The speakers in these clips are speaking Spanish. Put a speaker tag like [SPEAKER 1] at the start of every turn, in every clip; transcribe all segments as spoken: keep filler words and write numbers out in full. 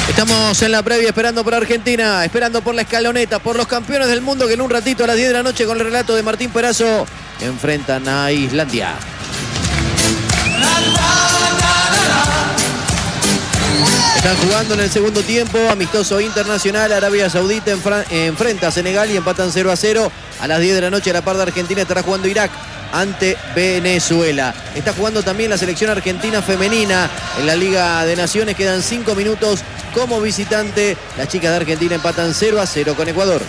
[SPEAKER 1] Estamos en la previa esperando por Argentina, esperando por la escaloneta, por los campeones del mundo que en un ratito a las diez de la noche con el relato de Martín Perazo enfrentan a Islandia. Están jugando en el segundo tiempo, amistoso internacional. Arabia Saudita enfrenta a Senegal y empatan cero a cero. A las diez de la noche a la par de Argentina estará jugando Irak ante Venezuela. Está jugando también la selección argentina femenina en la Liga de Naciones. Quedan cinco minutos como visitante. Las chicas de Argentina empatan cero a cero con Ecuador.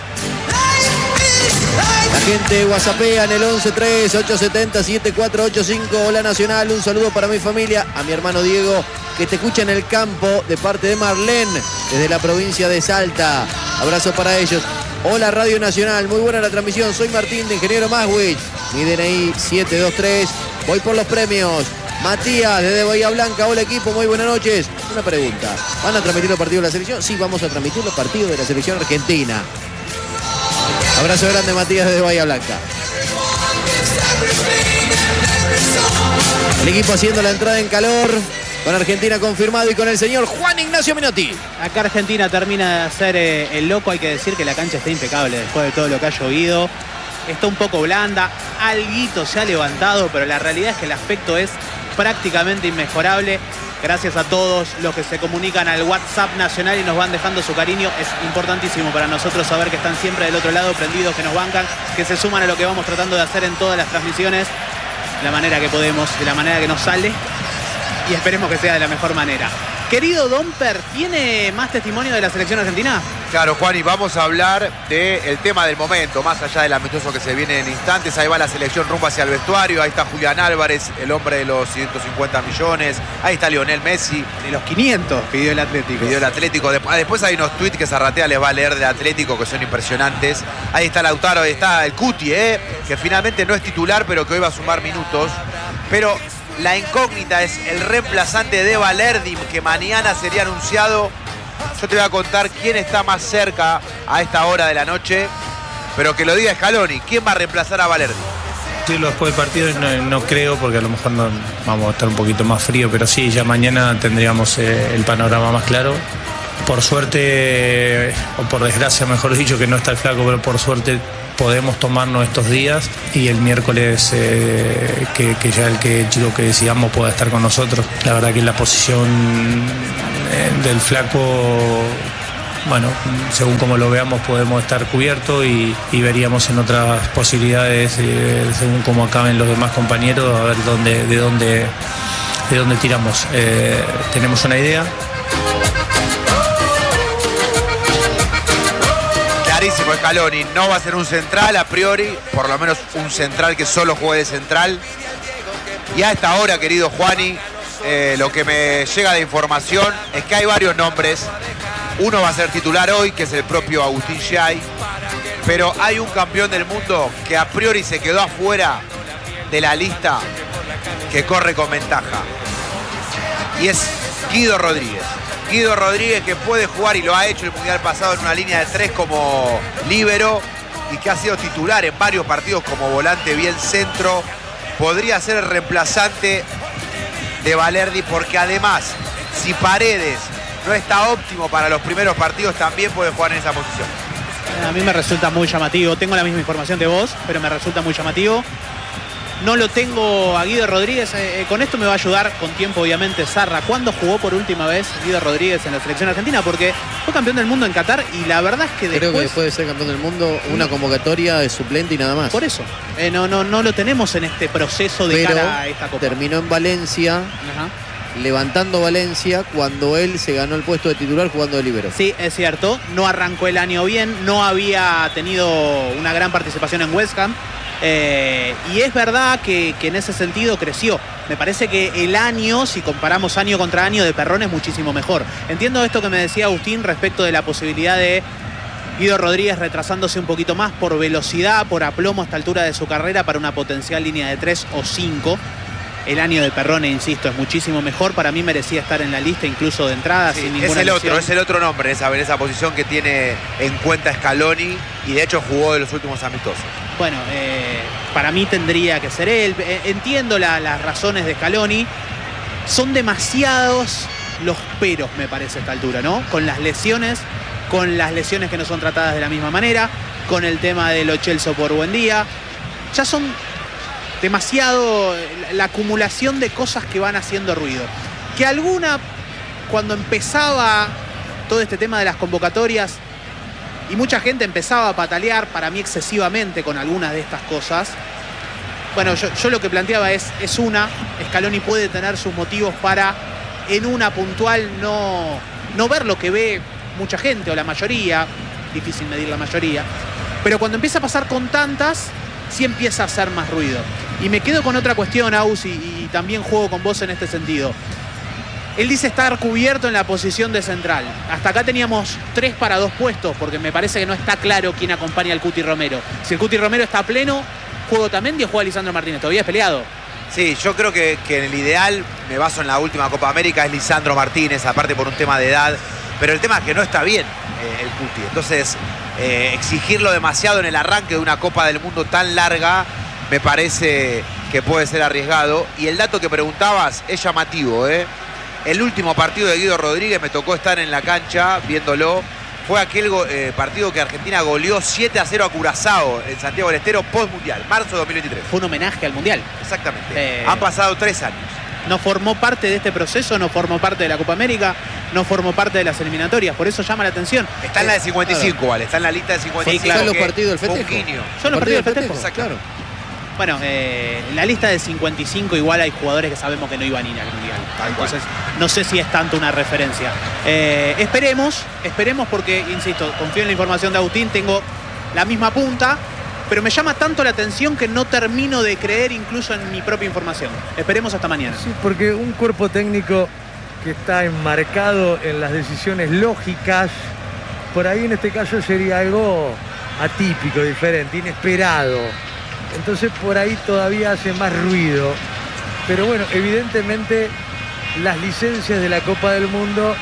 [SPEAKER 1] La gente whatsappea en el once tres ocho siete cero siete cuatro ocho cinco. Hola Nacional, un saludo para mi familia, a mi hermano Diego, que te escucha en el campo, de parte de Marlene, desde la provincia de Salta. Abrazo para ellos. Hola Radio Nacional, muy buena la transmisión. Soy Martín de Ingeniero Maswich. Mi D N I siete dos tres. Voy por los premios. Matías desde Bahía Blanca. Hola equipo, muy buenas noches. Una pregunta. ¿Van a transmitir los partidos de la selección? Sí, vamos a transmitir los partidos de la selección argentina. Abrazo grande Matías desde Bahía Blanca. El equipo haciendo la entrada en calor. Con Argentina confirmado y con el señor Juan Ignacio Menotti.
[SPEAKER 2] Acá Argentina termina de hacer eh, el loco. Hay que decir que la cancha está impecable después de todo lo que ha llovido. Está un poco blanda, alguito se ha levantado, pero la realidad es que el aspecto es prácticamente inmejorable. Gracias a todos los que se comunican al WhatsApp nacional y nos van dejando su cariño. Es importantísimo para nosotros saber que están siempre del otro lado, prendidos, que nos bancan, que se suman a lo que vamos tratando de hacer en todas las transmisiones, de la manera que podemos, de la manera que nos sale, y esperemos que sea de la mejor manera. Querido Domper, ¿tiene más testimonio de la selección argentina?
[SPEAKER 3] Claro, Juan, y vamos a hablar del tema del momento, más allá del amistoso que se viene en instantes. Ahí va la selección rumbo hacia el vestuario, ahí está Julián Álvarez, el hombre de los ciento cincuenta millones, ahí está Lionel Messi.
[SPEAKER 2] De los quinientos pidió el Atlético.
[SPEAKER 3] Pidió el Atlético. Después hay unos tweets que Zarratea les va a leer del Atlético que son impresionantes. Ahí está Lautaro, ahí está el Cuti, ¿eh? que finalmente no es titular, pero que hoy va a sumar minutos. Pero la incógnita es el reemplazante de Valerdi, que mañana sería anunciado. Yo te voy a contar quién está más cerca a esta hora de la noche, pero que lo diga Scaloni. ¿Quién va a reemplazar a Valerdi?
[SPEAKER 4] Sí, después del partido no, no creo, porque a lo mejor no, vamos a estar un poquito más frío, pero sí, ya mañana tendríamos eh, el panorama más claro. Por suerte, o por desgracia mejor dicho, que no está el flaco, pero por suerte podemos tomarnos estos días y el miércoles eh, que, que ya el que chico que decidamos pueda estar con nosotros. La verdad que la posición eh, del flaco, bueno, según como lo veamos podemos estar cubiertos y, y veríamos en otras posibilidades eh, según como acaben los demás compañeros, a ver dónde, de dónde, de dónde tiramos. Eh, tenemos una idea.
[SPEAKER 3] Clarísimo Scaloni, no va a ser un central a priori, por lo menos un central que solo juegue de central. Y a esta hora, querido Juani, eh, lo que me llega de información es que hay varios nombres. Uno va a ser titular hoy, que es el propio Agustín Giai, pero hay un campeón del mundo que a priori se quedó afuera de la lista, que corre con ventaja. Y es Guido Rodríguez. Guido Rodríguez, que puede jugar y lo ha hecho el mundial pasado en una línea de tres como líbero y que ha sido titular en varios partidos como volante bien centro. Podría ser el reemplazante de Valerdi, porque además, si Paredes no está óptimo para los primeros partidos, también puede jugar en esa posición.
[SPEAKER 2] A mí me resulta muy llamativo. Tengo la misma información que vos, pero me resulta muy llamativo. No lo tengo a Guido Rodríguez. Eh, con esto me va a ayudar con tiempo, obviamente, Zarra. ¿Cuándo jugó por última vez Guido Rodríguez en la selección argentina? Porque fue campeón del mundo en Qatar y la verdad es que después...
[SPEAKER 1] Creo que después de ser campeón del mundo, una convocatoria de suplente y nada más.
[SPEAKER 2] Por eso. Eh, no, no, no lo tenemos en este proceso de
[SPEAKER 1] Pero
[SPEAKER 2] cara a esta Copa.
[SPEAKER 1] Terminó en Valencia,
[SPEAKER 2] Ajá.
[SPEAKER 1] levantando Valencia cuando él se ganó el puesto de titular jugando de líbero.
[SPEAKER 2] Sí, es cierto. No arrancó el año bien. No había tenido una gran participación en West Ham. Eh, y es verdad que, que en ese sentido creció. Me parece que el año, si comparamos año contra año, de Perrone es muchísimo mejor. Entiendo esto que me decía Agustín respecto de la posibilidad de Guido Rodríguez retrasándose un poquito más por velocidad, por aplomo a esta altura de su carrera para una potencial línea de tres o cinco. El año de Perrone, insisto, es muchísimo mejor. Para mí merecía estar en la lista incluso de entrada,
[SPEAKER 3] sí,
[SPEAKER 2] sin ninguna
[SPEAKER 3] es el
[SPEAKER 2] lesión.
[SPEAKER 3] otro, es el otro nombre en esa, en esa posición que tiene en cuenta Scaloni, y de hecho jugó de los últimos amistosos.
[SPEAKER 2] Bueno, eh, para mí tendría que ser él. Eh, entiendo la, las razones de Scaloni. Son demasiados los peros, me parece, a esta altura, ¿no? Con las lesiones, con las lesiones que no son tratadas de la misma manera, con el tema de Lo Celso por Buendía. Ya son demasiado la acumulación de cosas que van haciendo ruido. Que alguna, cuando empezaba todo este tema de las convocatorias y mucha gente empezaba a patalear, para mí excesivamente, con algunas de estas cosas. Bueno, yo, yo lo que planteaba es, es una, Scaloni puede tener sus motivos para, en una puntual, no, no ver lo que ve mucha gente o la mayoría, difícil medir la mayoría, pero cuando empieza a pasar con tantas, sí empieza a hacer más ruido. Y me quedo con otra cuestión, Aus, y, y también juego con vos en este sentido. Él dice estar cubierto en la posición de central. Hasta acá teníamos tres para dos puestos, porque me parece que no está claro quién acompaña al Cuti Romero. Si el Cuti Romero está a pleno, juego también y juega Lisandro Martínez. ¿Todavía es peleado?
[SPEAKER 3] Sí, yo creo que, que en el ideal, me baso en la última Copa América, es Lisandro Martínez, aparte por un tema de edad. Pero el tema es que no está bien eh, el Cuti. Entonces, eh, exigirlo demasiado en el arranque de una Copa del Mundo tan larga, me parece que puede ser arriesgado. Y el dato que preguntabas es llamativo, ¿eh? El último partido de Guido Rodríguez, me tocó estar en la cancha viéndolo, fue aquel eh, partido que Argentina goleó siete a cero a Curazao en Santiago del Estero post-mundial, marzo de dos mil veintitrés.
[SPEAKER 2] Fue un homenaje al Mundial.
[SPEAKER 3] Exactamente.
[SPEAKER 2] Eh...
[SPEAKER 3] Han pasado tres años.
[SPEAKER 2] No formó parte de este proceso, no formó parte de la Copa América, no formó parte de las eliminatorias, por eso llama la atención.
[SPEAKER 3] Está en la de cincuenta y cinco, claro. Vale, está en la lista de cincuenta y cinco.
[SPEAKER 1] Sí, claro. Son los partidos del festejo.
[SPEAKER 2] Son los partidos del festejo,
[SPEAKER 1] claro.
[SPEAKER 2] Bueno, eh, en la lista de cincuenta y cinco igual hay jugadores que sabemos que no iban a ir al Mundial. Entonces, no sé si es tanto una referencia. Eh, esperemos, esperemos porque, insisto, confío en la información de Agustín, tengo la misma punta, pero me llama tanto la atención que no termino de creer incluso en mi propia información. Esperemos hasta mañana.
[SPEAKER 5] Sí, porque un cuerpo técnico que está enmarcado en las decisiones lógicas, por ahí en este caso sería algo atípico, diferente, inesperado. Entonces por ahí todavía hace más ruido. Pero bueno, evidentemente las licencias de la Copa del Mundo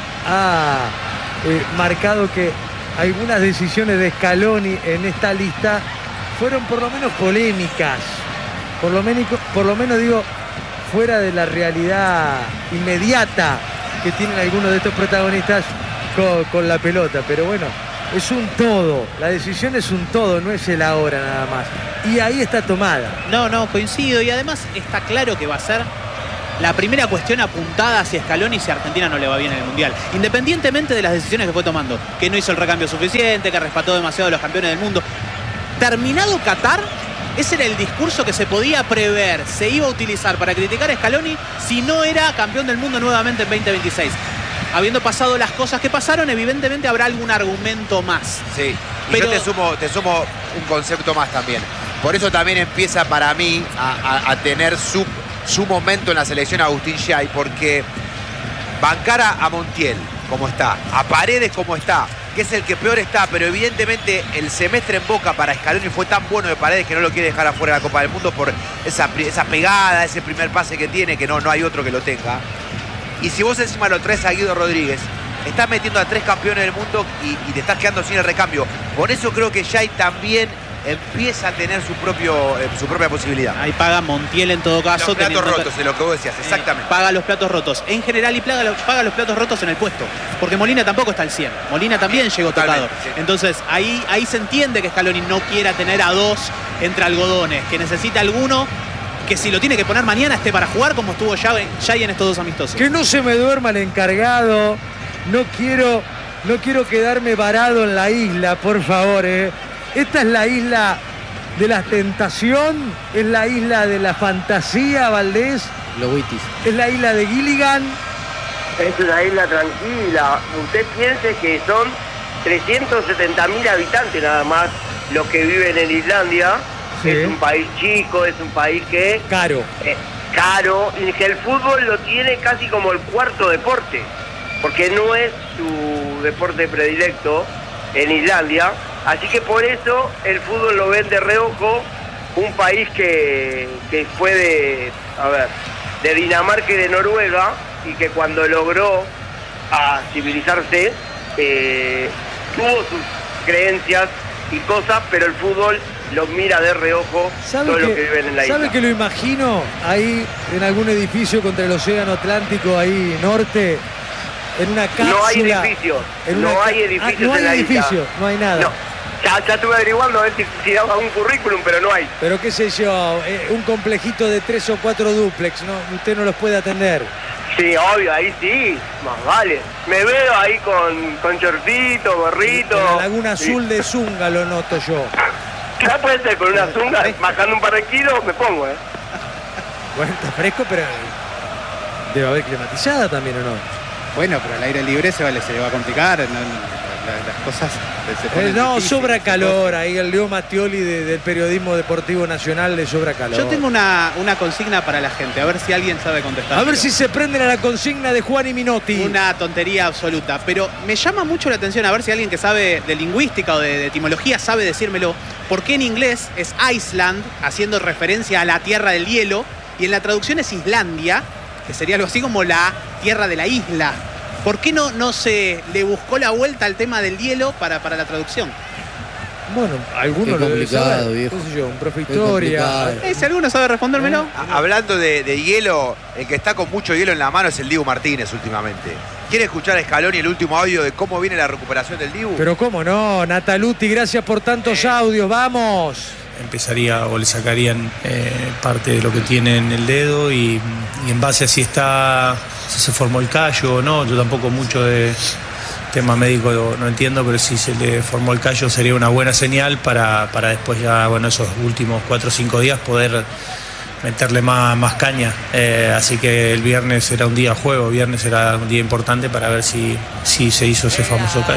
[SPEAKER 5] ha eh, marcado que algunas decisiones de Scaloni en esta lista fueron por lo menos polémicas. Por lo menos, por lo menos digo, fuera de la realidad inmediata que tienen algunos de estos protagonistas con, con la pelota. Pero bueno, es un todo, la decisión es un todo, no es el ahora nada más. Y ahí está tomada.
[SPEAKER 2] No, no, coincido. Y además está claro que va a ser la primera cuestión apuntada hacia Scaloni si a Argentina no le va bien en el Mundial. Independientemente de las decisiones que fue tomando. Que no hizo el recambio suficiente, que respetó demasiado a los campeones del mundo. Terminado Qatar, ese era el discurso que se podía prever, se iba a utilizar para criticar a Scaloni si no era campeón del mundo nuevamente en veinte veintiséis. Habiendo pasado las cosas que pasaron, evidentemente habrá algún argumento más.
[SPEAKER 3] Sí, y
[SPEAKER 2] pero...
[SPEAKER 3] yo te sumo, te sumo un concepto más también. Por eso también empieza para mí a, a, a tener su, su momento en la selección Agustín Yay, porque bancar a, a Montiel como está, a Paredes como está, que es el que peor está, pero evidentemente el semestre en Boca para Scaloni fue tan bueno de Paredes que no lo quiere dejar afuera de la Copa del Mundo por esa, esa pegada, ese primer pase que tiene, que no, no hay otro que lo tenga. Y si vos encima lo traes a Guido Rodríguez, estás metiendo a tres campeones del mundo y, y te estás quedando sin el recambio. Por eso creo que Yay también empieza a tener su, propio, eh, su propia posibilidad.
[SPEAKER 2] Ahí paga Montiel en todo caso.
[SPEAKER 3] Los platos rotos, de lo que vos decías, exactamente.
[SPEAKER 2] Eh, paga los platos rotos en general y paga los, paga los platos rotos en el puesto. Porque Molina tampoco está al cien. Molina también llegó tocado. Sí. Entonces ahí, ahí se entiende que Scaloni no quiera tener a dos entre algodones, que necesita alguno que si lo tiene que poner mañana esté para jugar como estuvo ya, ya en estos dos amistosos.
[SPEAKER 5] Que no se me duerma el encargado. No quiero, no quiero quedarme varado en la isla, por favor. Eh. Esta es la isla de la tentación, es la isla de la fantasía, Valdés.
[SPEAKER 1] Lobitis.
[SPEAKER 5] Es la isla de Gilligan.
[SPEAKER 6] Es una isla tranquila. Usted piense que son trescientos setenta mil habitantes nada más los que viven en Islandia. Sí. Es un país chico, es un país que...
[SPEAKER 5] Caro.
[SPEAKER 6] Eh, caro, y que el fútbol lo tiene casi como el cuarto deporte, porque no es su deporte predilecto en Islandia. Así que por eso el fútbol lo ven de reojo, un país que, que fue de, a ver, de Dinamarca y de Noruega, y que cuando logró a civilizarse, eh, tuvo sus creencias y cosas, pero el fútbol los mira de reojo
[SPEAKER 5] ¿Sabe
[SPEAKER 6] todos
[SPEAKER 5] que,
[SPEAKER 6] los que viven en la
[SPEAKER 5] ¿sabe
[SPEAKER 6] isla.
[SPEAKER 5] que lo imagino ahí en algún edificio contra el océano Atlántico, ahí norte, en una cápsula?
[SPEAKER 6] No hay edificios,
[SPEAKER 5] en una
[SPEAKER 6] no
[SPEAKER 5] ca-
[SPEAKER 6] hay edificios
[SPEAKER 5] Ah, no hay
[SPEAKER 6] en la isla.
[SPEAKER 5] edificios, no hay nada.
[SPEAKER 6] No, ya, ya estuve averiguando a ver si, si daba un currículum, pero no hay.
[SPEAKER 5] Pero qué sé yo, eh, un complejito de tres o cuatro dúplex, ¿no? Usted no los puede atender.
[SPEAKER 6] Sí, obvio, ahí sí, más vale. Me veo ahí con, con shortito, gorrito.
[SPEAKER 5] En la Laguna Azul
[SPEAKER 6] Sí.
[SPEAKER 5] de Zunga lo noto yo.
[SPEAKER 6] Ya puede ser, con una zunga, bajando un par de kilos, me pongo, ¿eh?
[SPEAKER 5] Bueno, está fresco, pero debe haber climatizada también, ¿o no?
[SPEAKER 2] Bueno, pero al aire libre se, vale, se le va a complicar. no, no, la- las cosas se
[SPEAKER 5] Eh,
[SPEAKER 2] ponen
[SPEAKER 5] no,
[SPEAKER 2] difíciles.
[SPEAKER 5] sobra calor. Ahí el Leo Mattioli de- del periodismo deportivo nacional le sobra calor.
[SPEAKER 2] Yo tengo una, una consigna para la gente, a ver si alguien sabe contestar.
[SPEAKER 5] A ver si se prenden a la consigna de Juan y Minotti.
[SPEAKER 2] Una tontería absoluta, pero me llama mucho la atención, a ver si alguien que sabe de lingüística o de, de etimología sabe decírmelo, por qué en inglés es Iceland, haciendo referencia a la tierra del hielo, y en la traducción es Islandia, que sería algo así como la tierra de la isla. ¿Por qué no, no se le buscó la vuelta al tema del hielo para, para la traducción?
[SPEAKER 5] Bueno, alguno
[SPEAKER 1] Qué
[SPEAKER 5] lo debe
[SPEAKER 1] complicado,
[SPEAKER 5] saber.
[SPEAKER 1] viejo.
[SPEAKER 5] ¿Qué sé yo? Un profe
[SPEAKER 1] Qué
[SPEAKER 5] historia.
[SPEAKER 1] complicado.
[SPEAKER 2] Eh, si alguno sabe respondérmelo.
[SPEAKER 3] A- Hablando de, de hielo, el que está con mucho hielo en la mano es el Dibu Martínez últimamente. ¿Quiere escuchar a Scaloni el último audio de cómo viene la recuperación del Dibu?
[SPEAKER 5] Pero cómo no, Nataluti, gracias por tantos audios, vamos.
[SPEAKER 4] Empezaría o le sacarían eh, parte de lo que tiene en el dedo y, y en base a si está, si se formó el callo o no, yo tampoco mucho de tema médico no, no entiendo, pero si se le formó el callo sería una buena señal para, para después ya, bueno, esos últimos cuatro o cinco días poder meterle más, más caña. Eh, así que el viernes era un día de juego, viernes era un día importante para ver si, si se hizo ese famoso callo.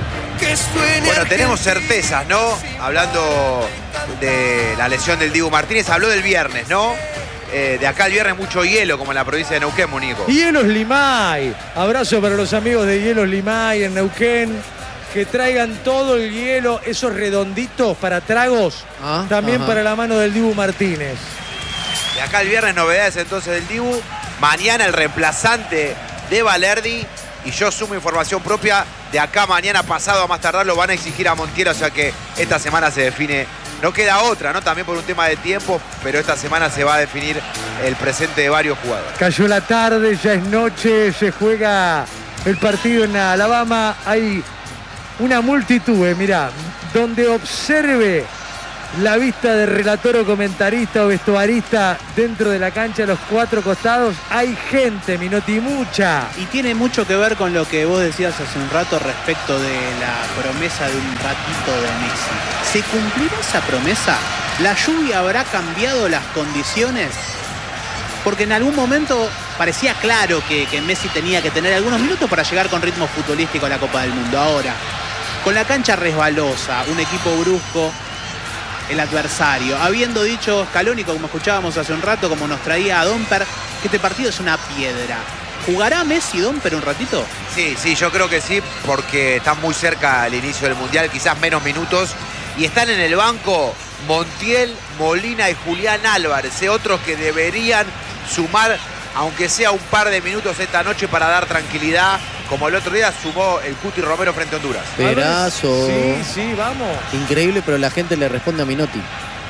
[SPEAKER 3] Bueno, tenemos certezas, ¿no? Hablando de la lesión del Dibu Martínez, habló del viernes, ¿no? Eh, de acá al viernes mucho hielo, como en la provincia de Neuquén, Monico.
[SPEAKER 5] Hielos Limay, abrazo para los amigos de Hielos Limay en Neuquén, que traigan todo el hielo, esos redonditos para tragos,
[SPEAKER 1] Ah,
[SPEAKER 5] también
[SPEAKER 1] ajá.
[SPEAKER 5] para la mano del Dibu Martínez.
[SPEAKER 3] De acá al viernes novedades entonces del Dibu. Mañana el reemplazante de Valerdi. Y yo sumo información propia. De acá mañana pasado a más tardar lo van a exigir a Montiel. O sea que esta semana se define. No queda otra, ¿no? También por un tema de tiempo. Pero esta semana se va a definir el presente de varios jugadores.
[SPEAKER 5] Cayó la tarde, ya es noche, se juega el partido en Alabama. Hay una multitud, eh, mirá, donde observe la vista de relator o comentarista o vestuarista dentro de la cancha a los cuatro costados. Hay gente, Minotti, mucha.
[SPEAKER 2] Y tiene mucho que ver con lo que vos decías hace un rato respecto de la promesa de un ratito de Messi. ¿Se cumplirá esa promesa? ¿La lluvia habrá cambiado las condiciones? Porque en algún momento parecía claro que, que Messi tenía que tener algunos minutos para llegar con ritmo futbolístico a la Copa del Mundo. Ahora, con la cancha resbalosa, un equipo brusco, el adversario, habiendo dicho Scaloni, como escuchábamos hace un rato, como nos traía a Domper, que este partido es una piedra. ¿Jugará Messi Domper un ratito?
[SPEAKER 3] Sí, sí, yo creo que sí, porque están muy cerca al inicio del Mundial, quizás menos minutos. Y están en el banco Montiel, Molina y Julián Álvarez, ¿eh? Otros que deberían sumar, aunque sea un par de minutos esta noche para dar tranquilidad, como el otro día sumó el Cuti Romero frente a Honduras.
[SPEAKER 1] Perazo.
[SPEAKER 5] Sí, sí, vamos.
[SPEAKER 1] Increíble, pero la gente le responde a Minotti.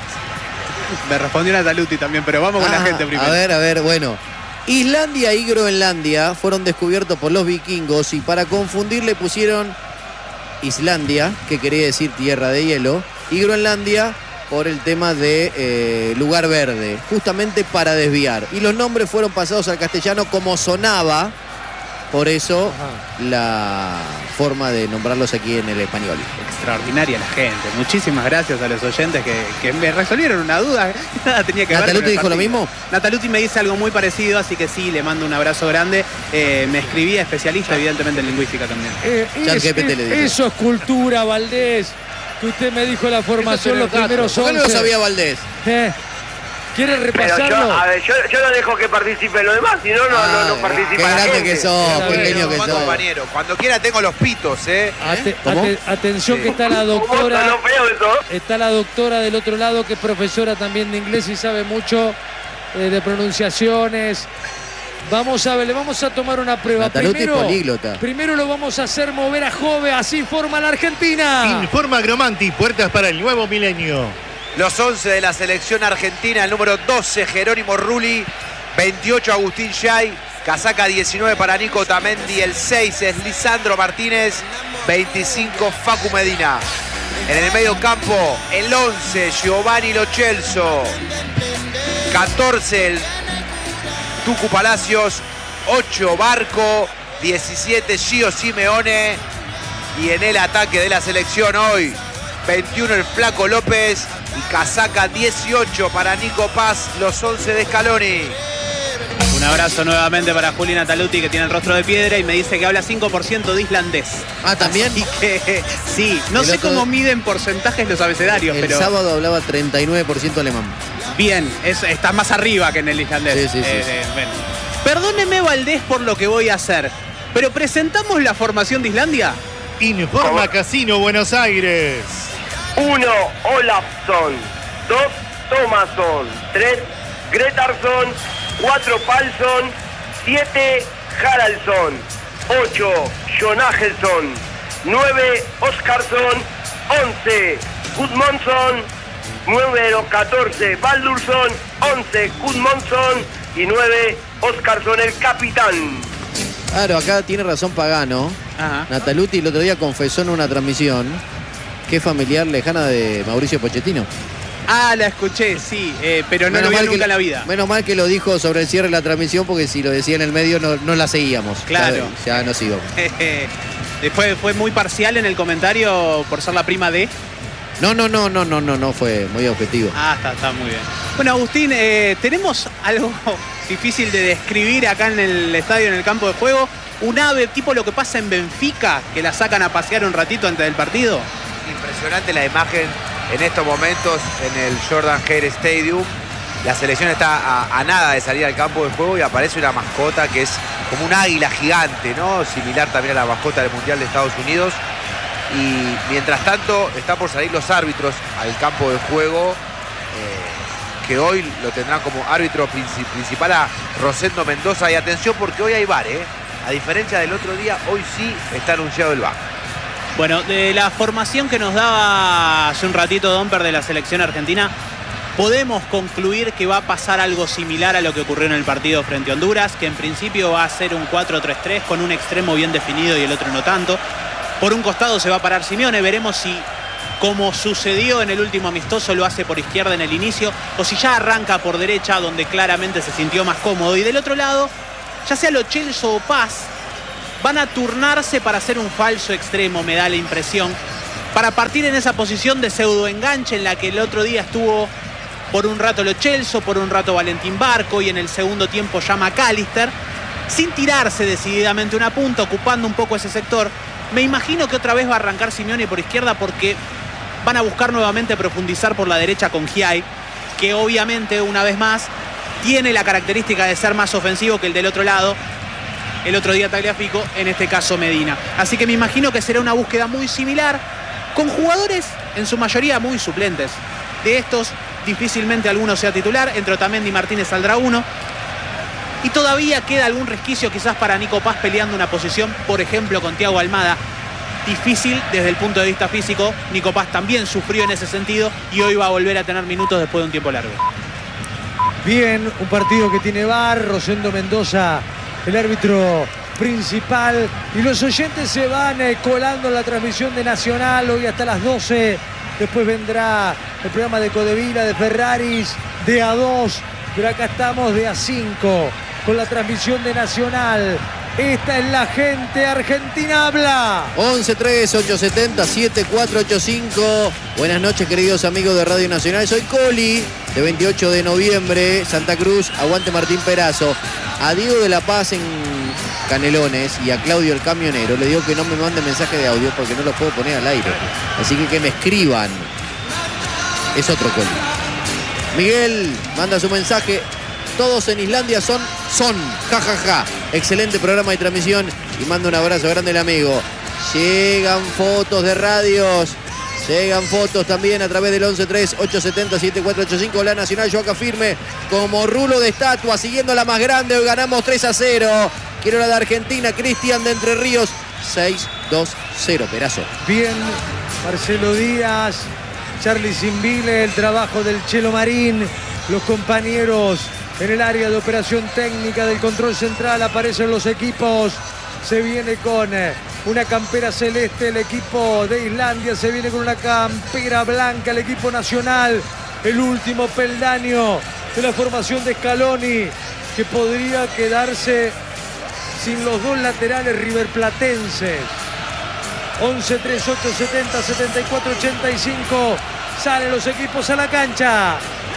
[SPEAKER 2] Me respondió Nataluti también, pero vamos con
[SPEAKER 1] Ah,
[SPEAKER 2] la gente primero.
[SPEAKER 1] A ver, a ver, bueno. Islandia y Groenlandia fueron descubiertos por los vikingos y para confundir le pusieron Islandia, que quería decir tierra de hielo, y Groenlandia por el tema de eh, lugar verde, justamente para desviar. Y los nombres fueron pasados al castellano como sonaba, por eso
[SPEAKER 5] Ajá.
[SPEAKER 1] la forma de nombrarlos aquí en el español.
[SPEAKER 2] Extraordinaria la gente. Muchísimas gracias a los oyentes que, que me resolvieron una duda. Nada tenía que ver.
[SPEAKER 1] ¿Nataluti
[SPEAKER 2] con el
[SPEAKER 1] dijo lo
[SPEAKER 2] partido.
[SPEAKER 1] mismo?
[SPEAKER 2] Nataluti me dice algo muy parecido, así que sí, le mando un abrazo grande. Eh, me escribía especialista, evidentemente, en lingüística también.
[SPEAKER 5] Eh,
[SPEAKER 1] Chat
[SPEAKER 5] es-
[SPEAKER 1] G P T
[SPEAKER 5] es-
[SPEAKER 1] le dijo.
[SPEAKER 5] eso es cultura, Valdés. Que usted me dijo la formación, los primeros
[SPEAKER 1] ¿Por qué no lo
[SPEAKER 5] once.
[SPEAKER 1] sabía Valdés?
[SPEAKER 5] Eh, ¿Quiere
[SPEAKER 6] Pero
[SPEAKER 5] repasarlo?
[SPEAKER 6] yo, a ver, yo, yo no dejo que participe los demás, si no, no, no, no
[SPEAKER 1] Ay,
[SPEAKER 6] participa
[SPEAKER 1] qué
[SPEAKER 6] la
[SPEAKER 1] grande
[SPEAKER 6] gente.
[SPEAKER 1] que sos,
[SPEAKER 5] Está
[SPEAKER 1] qué
[SPEAKER 5] bien,
[SPEAKER 1] genio que
[SPEAKER 3] Juan,
[SPEAKER 1] sos.
[SPEAKER 3] compañero, cuando quiera tengo los pitos, ¿eh?
[SPEAKER 5] Ate-
[SPEAKER 1] ¿Cómo?
[SPEAKER 5] ate- atención
[SPEAKER 3] Sí.
[SPEAKER 5] que está la
[SPEAKER 6] ¿Cómo
[SPEAKER 5] doctora.
[SPEAKER 6] sonó feo eso?
[SPEAKER 5] Está la doctora del otro lado, que es profesora también de inglés y sabe mucho eh, de pronunciaciones. Vamos a ver, le vamos a tomar una prueba.
[SPEAKER 1] Nataluti es
[SPEAKER 5] Primero,
[SPEAKER 1] políglota.
[SPEAKER 5] primero lo vamos a hacer mover a Jove, así forma la Argentina.
[SPEAKER 7] Informa Agromanti, puertas para el nuevo milenio.
[SPEAKER 3] los once de la selección argentina. El número doce, Jerónimo Rulli. veintiocho, Agustín Yay. Casaca diecinueve para Nico Otamendi. El seis es Lisandro Martínez. veinticinco, Facu Medina. En el medio campo, el once, Giovanni Lo Celso. catorce, el Tucu Palacios. ocho, Barco. diecisiete, Gio Simeone. Y en el ataque de la selección hoy, veintiuno, el Flaco López. Y casaca dieciocho para Nico Paz, los once de Scaloni.
[SPEAKER 2] Un abrazo nuevamente para Juli Nataluti, que tiene el rostro de piedra y me dice que habla cinco por ciento de islandés.
[SPEAKER 1] Ah, ¿también?
[SPEAKER 2] Así que, sí, no
[SPEAKER 1] El
[SPEAKER 2] sé
[SPEAKER 1] otro-
[SPEAKER 2] cómo miden porcentajes los abecedarios,
[SPEAKER 1] El
[SPEAKER 2] pero
[SPEAKER 1] sábado hablaba treinta y nueve por ciento alemán.
[SPEAKER 2] bien, es, está más arriba que en el islandés.
[SPEAKER 1] Sí, sí, sí,
[SPEAKER 2] Eh,
[SPEAKER 1] sí.
[SPEAKER 2] eh, bueno. Perdóneme, Valdés, por lo que voy a hacer, pero ¿presentamos la formación de Islandia?
[SPEAKER 7] Informa Casino Buenos Aires.
[SPEAKER 6] uno, Olafsson. dos, Thomasson. tres, Gretarsson. cuatro, Palsson. siete, Haraldsson. ocho, Jonagelson. nueve, Oskarsson. once, Gudmundsson. número catorce, Baldursson. once, Gudmundsson. Y nueve, Oskarsson, el capitán.
[SPEAKER 1] Claro, acá tiene razón Pagano.
[SPEAKER 2] Ajá.
[SPEAKER 1] Nataluti el otro día confesó en una transmisión que es familiar lejana de Mauricio Pochettino.
[SPEAKER 2] Ah, la escuché, sí, eh, pero no lo vi
[SPEAKER 1] mal
[SPEAKER 2] nunca
[SPEAKER 1] que,
[SPEAKER 2] en la vida.
[SPEAKER 1] Menos mal que lo dijo sobre el cierre de la transmisión, porque si lo decía en el medio no, no la seguíamos.
[SPEAKER 2] Claro.
[SPEAKER 1] Ya, ya nos íbamos.
[SPEAKER 2] Después fue muy parcial en el comentario por ser la prima de...
[SPEAKER 1] No, no, no, no, no, no, no fue muy objetivo.
[SPEAKER 2] Ah, está, está muy bien. Bueno, Agustín, eh, tenemos algo difícil de describir acá en el estadio, en el campo de juego. Un ave tipo lo que pasa en Benfica, que la sacan a pasear un ratito antes del partido.
[SPEAKER 3] Impresionante la imagen en estos momentos en el Jordan Hare Stadium. La selección está a, a nada de salir al campo de juego y aparece una mascota que es como un águila gigante, ¿no? Similar también a la mascota del Mundial de Estados Unidos. Y mientras tanto están por salir los árbitros al campo de juego, eh, que hoy lo tendrán como árbitro princi- principal a Rosendo Mendoza. Y atención, porque hoy hay V A R, ¿eh? A diferencia del otro día, hoy sí está anunciado el V A R.
[SPEAKER 2] Bueno, de la formación que nos daba hace un ratito Domper de la selección argentina, podemos concluir que va a pasar algo similar a lo que ocurrió en el partido frente a Honduras, que en principio va a ser un cuatro tres tres con un extremo bien definido y el otro no tanto. Por un costado se va a parar Simeone, veremos si, como sucedió en el último amistoso, lo hace por izquierda en el inicio, o si ya arranca por derecha, donde claramente se sintió más cómodo. Y del otro lado, ya sea Lo Celso o Paz, van a turnarse para hacer un falso extremo, me da la impresión, para partir en esa posición de pseudo enganche en la que el otro día estuvo por un rato Lo Celso, por un rato Valentín Barco y en el segundo tiempo ya McAllister, sin tirarse decididamente una punta, ocupando un poco ese sector. Me imagino que otra vez va a arrancar Simeone por izquierda porque van a buscar nuevamente profundizar por la derecha con Giai, que obviamente, una vez más, tiene la característica de ser más ofensivo que el del otro lado. El otro día Tagliafico, en este caso Medina. Así que me imagino que será una búsqueda muy similar, con jugadores en su mayoría muy suplentes. De estos, difícilmente alguno sea titular, entre Otamendi y Martínez saldrá uno. Y todavía queda algún resquicio quizás para Nico Paz peleando una posición, por ejemplo, con Thiago Almada. Difícil desde el punto de vista físico. Nico Paz también sufrió en ese sentido y hoy va a volver a tener minutos después de un tiempo largo.
[SPEAKER 5] Bien, un partido que tiene V A R, Rosendo Mendoza, el árbitro principal. Y los oyentes se van eh, colando en la transmisión de Nacional hoy hasta las doce. Después vendrá el programa de Codevila, de Ferraris, de A dos. Pero acá estamos de A cinco con la transmisión de Nacional. Esta es la gente, Argentina habla.
[SPEAKER 1] once tres ocho siete cero siete cuatro ocho cinco. Buenas noches, queridos amigos de Radio Nacional. Soy Coli, de veintiocho de noviembre, Santa Cruz. Aguante Martín Perazo. A Diego de la Paz en Canelones y a Claudio el camionero le digo que no me mande mensaje de audio porque no los puedo poner al aire. Así que que me escriban. Es otro Coli. Miguel manda su mensaje. Todos en Islandia son, son, jajaja. Ja, ja. Excelente programa y transmisión. Y manda un abrazo grande al amigo. Llegan fotos de radios. Llegan fotos también a través del once tres ocho siete cero siete cuatro ocho cinco. La Nacional, yo acá firme como rulo de estatua, siguiendo la más grande. Hoy ganamos tres a cero. Quiero la de Argentina, Cristian de Entre Ríos. seis dos cero, Perazo.
[SPEAKER 5] Bien, Marcelo Díaz. Charlie Simbile, el trabajo del Chelo Marín, los compañeros en el área de operación técnica del control central. Aparecen los equipos. Se viene con una campera celeste el equipo de Islandia, se viene con una campera blanca el equipo nacional. El último peldaño de la formación de Scaloni, que podría quedarse sin los dos laterales riverplatenses. once, treinta y ocho, setenta, setenta y cuatro, ochenta y cinco. Salen los equipos a la cancha.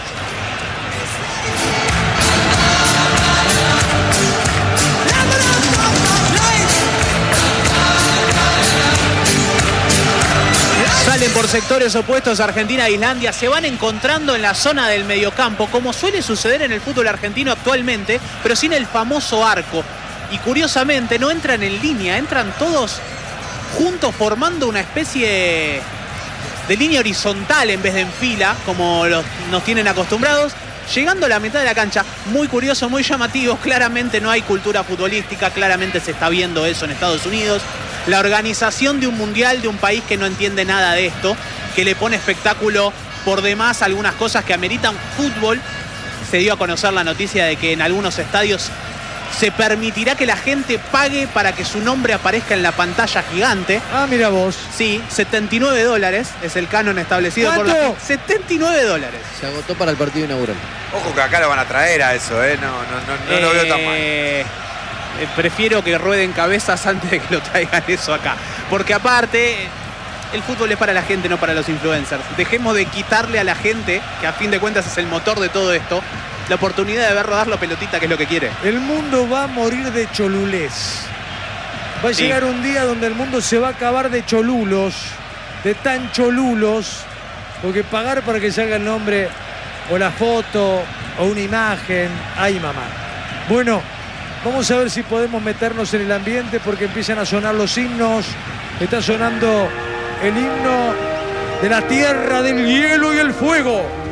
[SPEAKER 2] Salen por sectores opuestos Argentina e Islandia, se van encontrando en la zona del mediocampo, como suele suceder en el fútbol argentino actualmente, pero sin el famoso arco. Y curiosamente no entran en línea, entran todos juntos formando una especie de línea horizontal en vez de en fila, como los, nos tienen acostumbrados, llegando a la mitad de la cancha. Muy curioso, muy llamativo. Claramente no hay cultura futbolística, claramente se está viendo eso en Estados Unidos. La organización de un mundial de un país que no entiende nada de esto, que le pone espectáculo por demás a algunas cosas que ameritan fútbol. Se dio a conocer la noticia de que en algunos estadios se permitirá que la gente pague para que su nombre aparezca en la pantalla gigante.
[SPEAKER 5] Ah, mira vos.
[SPEAKER 2] Sí, setenta y nueve dólares es el canon establecido por la... setenta y nueve dólares.
[SPEAKER 1] Se agotó para el partido inaugural.
[SPEAKER 3] Ojo que acá lo van a traer a eso, ¿eh? No, no, no, no
[SPEAKER 2] eh,
[SPEAKER 3] lo veo tan mal.
[SPEAKER 2] Eh, prefiero que rueden cabezas antes de que lo traigan eso acá. Porque aparte, el fútbol es para la gente, no para los influencers. Dejemos de quitarle a la gente, que a fin de cuentas es el motor de todo esto, la oportunidad de ver rodar la pelotita, que es lo que quiere.
[SPEAKER 5] El mundo va a morir de cholulés. Va a
[SPEAKER 2] Sí.
[SPEAKER 5] llegar un día donde el mundo se va a acabar de cholulos, de tan cholulos, porque pagar para que salga el nombre o la foto o una imagen, ay mamá. Bueno, vamos a ver si podemos meternos en el ambiente, porque empiezan a sonar los himnos. Está sonando el himno de la tierra del hielo y el fuego.